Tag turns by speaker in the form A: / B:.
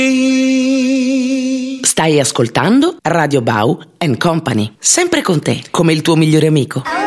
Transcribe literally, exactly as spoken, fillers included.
A: Stai ascoltando Radio Bau and Company, sempre con te, come il tuo migliore amico.